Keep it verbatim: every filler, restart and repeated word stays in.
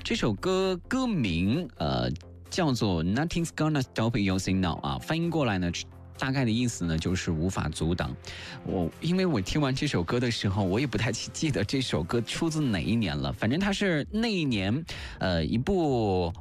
这首歌歌名呃叫做 Nothing's Gonna Stop You Say Now 啊，翻译过来呢。大概的意思呢，就是无法阻挡。我因为我听完这首歌的时候，我也不太记得这首歌出自哪一年了。反正它是那一年，呃，一部